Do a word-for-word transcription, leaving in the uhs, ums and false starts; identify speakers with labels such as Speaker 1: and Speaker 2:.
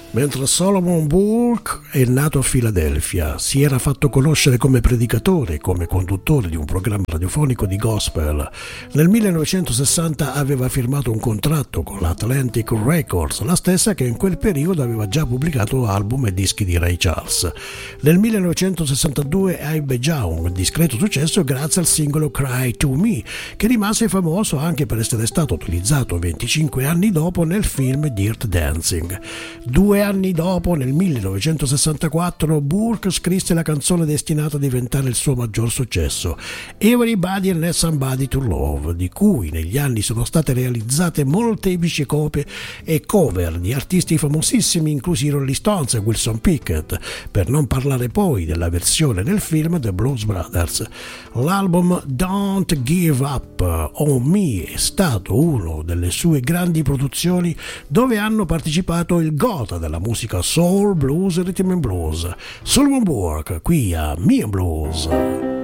Speaker 1: Mentre Solomon Burke è nato a Filadelfia, si era fatto conoscere come predicatore e come conduttore di un programma radiofonico di gospel. Nel millenovecentosessanta aveva firmato un contratto con l'Atlantic Records, la stessa che in quel periodo aveva già pubblicato album e dischi di Ray Charles. Nel millenovecentosessantadue ebbe già un discreto successo grazie al singolo Cry to Me, che rimase famoso anche per essere stato utilizzato venticinque anni dopo nel film Dirt Dancing. Due anni dopo, nel millenovecentosessantaquattro, Burke scrisse la canzone destinata a diventare il suo maggior successo, Everybody and Somebody to Love, di cui negli anni sono state realizzate molteplici copie e cover di artisti famosissimi, inclusi Rolling Stones e Wilson Pickett, per non parlare poi della versione nel film The Blues Brothers. L'album Don't Give Up on Me è stato uno delle sue grandi produzioni, dove hanno partecipato il gota della musica soul, blues e rhythm and blues, Solomon Burke, qui a Me and Blues.